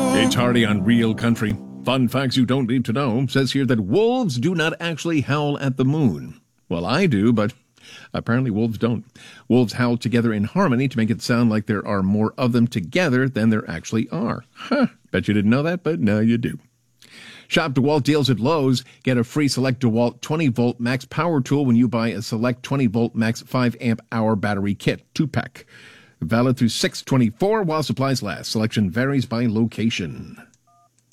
It's Hardy on Real Country. Fun facts you don't need to know. Says here that wolves do not actually howl at the moon. Well, I do, but apparently wolves don't. Wolves howl together in harmony to make it sound like there are more of them together than there actually are. Bet you didn't know that, but now you do. Shop DeWalt deals at Lowe's. Get a free Select DeWalt 20-volt max power tool when you buy a Select 20-volt max 5-amp-hour battery kit, 2-pack. Valid through 6/24 while supplies last. Selection varies by location.